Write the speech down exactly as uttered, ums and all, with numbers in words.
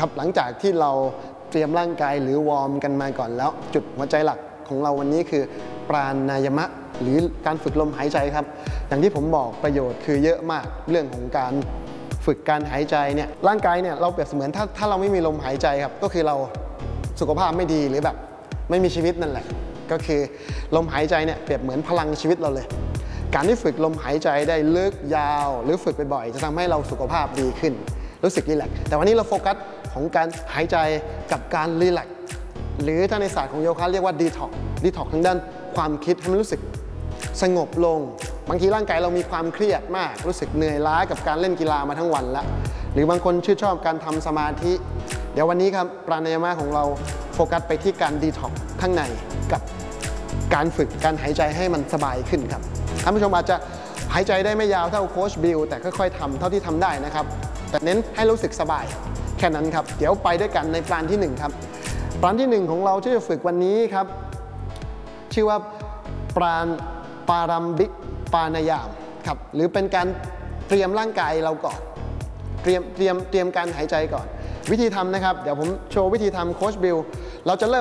ครับหลังจากที่เราเตรียมร่างกายหรือวอร์มกันมาก่อนแล้วจุดหัวใจหลักของเราวันนี้คือปราณายมะหรือการฝึกลมหายใจครับอย่างที่ผมบอกประโยชน์คือเยอะมากเรื่องของการฝึกการหายใจเนี่ยร่างกายเนี่ยเราเปรียบเสมือนถ้าถ้าเราไม่มีลมหายใจครับก็คือเราสุขภาพไม่ดีหรือแบบไม่มีชีวิตนั่นแหละก็คือลมหายใจเนี่ยเปรียบเหมือนพลังชีวิตเราเลยการที่ฝึกลมหายใจได้ลึกยาวหรือฝึกบ่อยๆจะทำให้เราสุขภาพดีขึ้นรู้สึกรีแลกซ์แต่วันนี้เราโฟกัสของการหายใจกับการรีแลกซ์หรือถ้าในศาสตร์ของโยคะเรียกว่าดีท็อกซ์ดีท็อกซ์ทางด้านความคิดให้มันรู้สึกสงบลงบางทีร่างกายเรามีความเครียดมากรู้สึกเหนื่อยล้ากับการเล่นกีฬามาทั้งวันแล้วหรือบางคนชื่นชอบการทำสมาธิเดี๋ยววันนี้ครับปราณายมะของเราโฟกัสไปที่การดีท็อกซ์ข้างในกับการฝึกการหายใจให้มันสบายขึ้นครับท่านผู้ชมอาจจะหายใจได้ไม่ยาวเท่าโค้ชบิลแต่ค่อยๆทำเท่าที่ทำได้นะครับแต่เน้นให้รู้สึกสบายแค่นั้นครับเดี๋ยวไปด้วยกันในปราณที่หนึ่งครับปราณที่หนึ่งของเราที่จะฝึกวันนี้ครับชื่อว่าปราณปารัมบิกปานายามครับหรือเป็นการเตรียมร่างกายเราก่อนเตรียมเตรียมเตรียมการหายใจก่อนวิธีทำนะครับเดี๋ยวผมโชว์วิธีทำโค้ชบิลเราจะเริ่ม